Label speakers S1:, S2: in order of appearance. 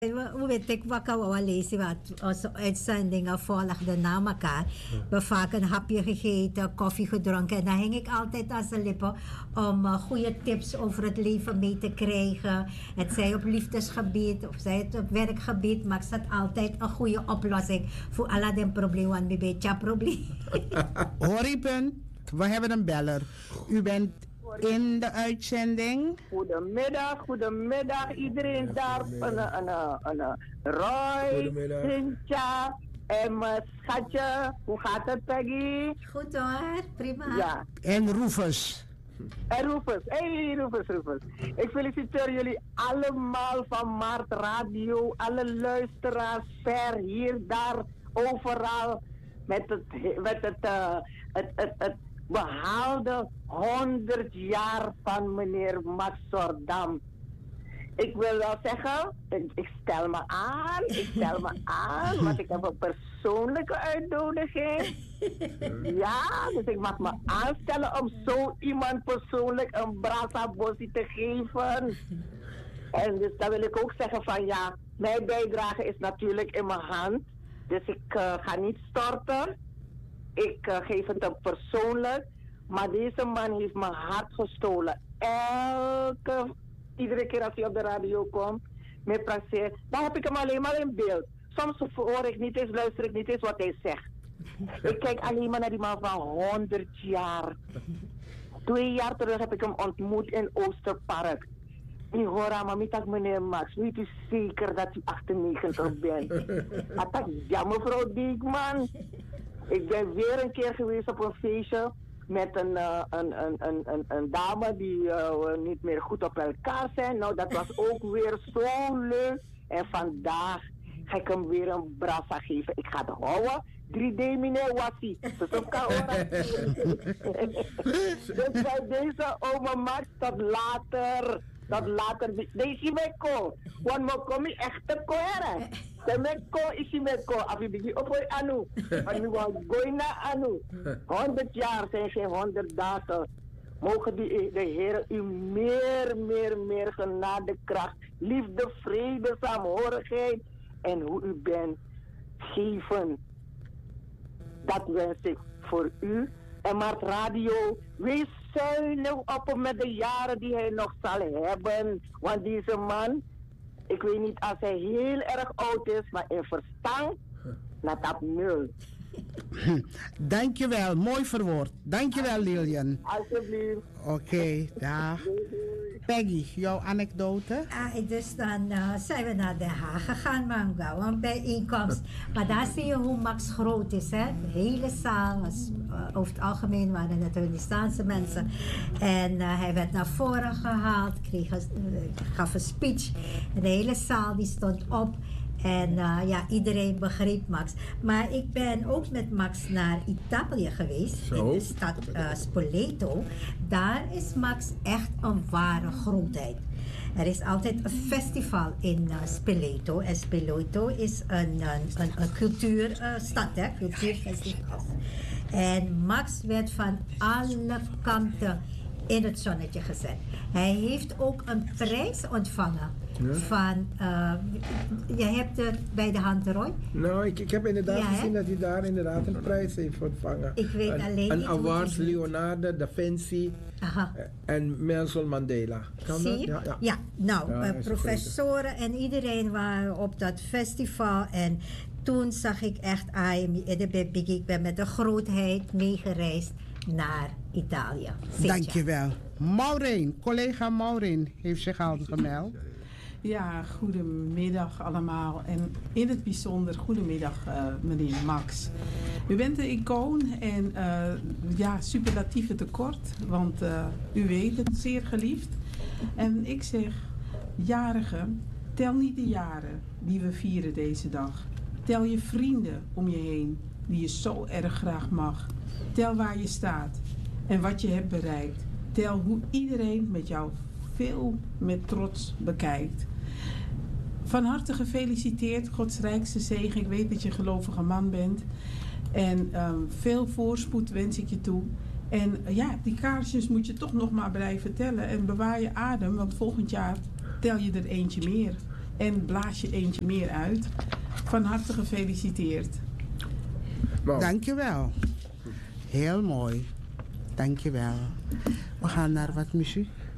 S1: we weten wat we lezen, wat onze uitzendingen volgden na elkaar. We hebben vaak een hapje gegeten, koffie gedronken. En dan hing ik altijd aan zijn lippen om goede tips over het leven mee te krijgen. Het zij op liefdesgebied of zij het op werkgebied, maar het altijd een goede oplossing voor alle die problemen. Een beetje probleem.
S2: Hoor u, punt? We hebben een beller. U bent in de uitzending.
S3: Goedemiddag iedereen daar. Roy, Cynthia en mijn schatje. Hoe gaat het, Peggy?
S1: Goed hoor, prima.
S3: Ja.
S2: En Rufus.
S3: En Rufus. Hey, Rufus. Ik feliciteer jullie allemaal van Maart Radio. Alle luisteraars, ver, hier, daar, overal. Met het behaalde 100 jaar van meneer Max Zordam. Ik wil wel zeggen, ik stel me aan, want ik heb een persoonlijke uitnodiging. Ja, dus ik mag me aanstellen om zo iemand persoonlijk een brasa bossie te geven. En dus dan wil ik ook zeggen van ja, mijn bijdrage is natuurlijk in mijn hand. Dus ik ga niet storten. Ik geef het hem persoonlijk. Maar deze man heeft mijn hart gestolen. Iedere keer als hij op de radio komt, met praxeer, dan heb ik hem alleen maar in beeld. Soms hoor ik niet eens, luister ik niet eens wat hij zegt. Ik kijk alleen maar naar die man van 100 jaar. 2 jaar terug heb ik hem ontmoet in Oosterpark. Ik hoor aan me, meneer Max, weet u zeker dat u 98 bent? Dat is jammer, mevrouw Diekman. Ik ben weer een keer geweest op een feestje met een dame die niet meer goed op elkaar zijn. Nou, dat was ook weer zo leuk. En vandaag ga ik hem weer een brasa geven. Ik ga het houden. 3D meneer Wassie. Dus dat kan horen. Dus bij deze oma Max, tot later. Deze meko. Want we komen echt te koeren. De meko is die meko. Als je begint op je anu. En nu gaan we naar anu. 100 jaar zijn geen 100 dagen. Mogen de Heer u meer genade, kracht, liefde, vrede, saamhorigheid en hoe u bent geven. Dat wens ik voor u. En Maart Radio, wees zuinig op hem met de jaren die hij nog zal hebben. Want deze man, ik weet niet als hij heel erg oud is, maar in verstand, dat op 0.
S2: Dankjewel, mooi verwoord. Dankjewel, Lilian.
S3: Alsjeblieft.
S2: Oké, dag. Peggy, jouw anekdote?
S1: Dus dan zijn we naar Den Haag gegaan, Manga, een bijeenkomst. Maar daar zie je hoe Max groot is, hè? De hele zaal, over het algemeen waren het Hunnistaanse mensen. En hij werd naar voren gehaald, gaf een speech. En de hele zaal die stond op. En ja, iedereen begreep Max. Maar ik ben ook met Max naar Italië geweest, in de stad Spoleto. Daar is Max echt een ware grootheid. Er is altijd een festival in Spoleto. En Spoleto is een cultuurstad, cultuurfestival. En Max werd van alle kanten in het zonnetje gezet. Hij heeft ook een prijs ontvangen. Ja. Van, je hebt het bij de hand, Roy?
S4: Nou, ik heb inderdaad gezien dat hij daar inderdaad een prijs heeft ontvangen.
S1: Ik weet alleen
S4: een
S1: niet
S4: award, Leonardo da Vinci en Nelson Mandela. Kan
S1: dat? Ja, nou,
S4: ja,
S1: professoren en iedereen waren op dat festival. En toen zag ik echt, ik ben met de grootheid meegereisd naar Italië.
S2: Dankjewel. Maureen, collega Maureen heeft zich al gemeld.
S5: Ja, goedemiddag allemaal. En in het bijzonder, goedemiddag meneer Max. U bent een icoon en superlatieve tekort, want u weet het, zeer geliefd. En ik zeg, jarigen, tel niet de jaren die we vieren deze dag. Tel je vrienden om je heen, die je zo erg graag mag. Tel waar je staat en wat je hebt bereikt. Tel hoe iedereen met jou veel met trots bekijkt. Van harte gefeliciteerd, Gods rijkste zegen. Ik weet dat je een gelovige man bent. En veel voorspoed wens ik je toe. En die kaarsjes moet je toch nog maar blijven tellen. En bewaar je adem, want volgend jaar tel je er eentje meer. En blaas je eentje meer uit. Van harte gefeliciteerd.
S4: Wow.
S2: Dankjewel. Heel mooi. Dankjewel. We gaan naar wat muziek.